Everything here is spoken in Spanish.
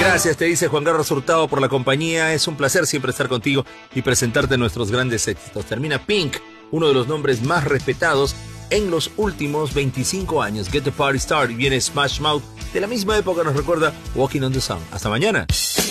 Gracias, te dice Juan Carlos Hurtado por la compañía. Es un placer siempre estar contigo y presentarte nuestros grandes éxitos. Termina Pink, uno de los nombres más respetados en los últimos 25 años. Get the Party Started. Y viene Smash Mouth. De la misma época nos recuerda Walking on the Sun. Hasta mañana.